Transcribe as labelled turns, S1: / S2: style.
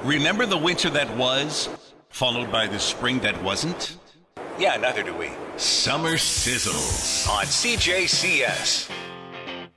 S1: Remember the winter that was, followed by the spring that wasn't?
S2: Yeah, neither do we.
S3: Summer Sizzles
S2: on CJCS.